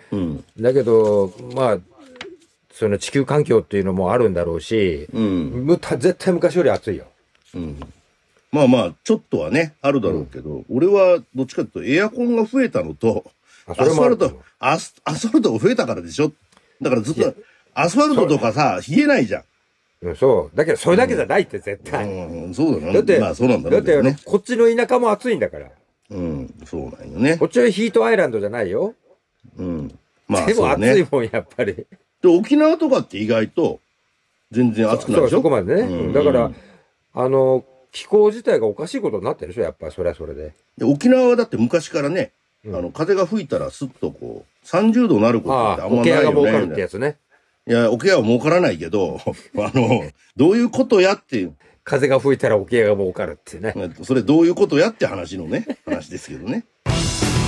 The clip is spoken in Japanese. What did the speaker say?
うん。 だけど、まあ、その地球環境っていうのもあるんだろうし、 うん。 絶対昔より暑いよ。 うん。まあまあ、ちょっとはね、あるだろうけど、俺はどっちかというとエアコンが増えたのと、 それもあると思う。 アスファルトが増えたからでしょ。だからずっと、アスファルトとかさ、冷えないじゃん。 うん、そう。だけど、それだけじゃないって絶対。 うん、そうだな。 だって、 まあそうなんだろだってうけどね。 こっちの田舎も暑いんだから。 うん、そうなんよねこ。っちはヒートアイランドじゃないよ。 うん。まあでもそうね。 暑いもん、やっぱり。 で、沖縄とかって意外と、全然暑くないでしょ。 そこまでね。 うんだから、気候自体がおかしいことになってるでしょ、やっぱり、それはそれで。 で沖縄はだって昔からね、風が吹いたらスッとこう、30度なることってあんまないよね。 桶屋が儲かるってやつね。 いや、桶屋は儲からないけど、どういうことやっていう。 風が吹いたら桶屋が儲かるってね。 それどういうことやって話ですけどね。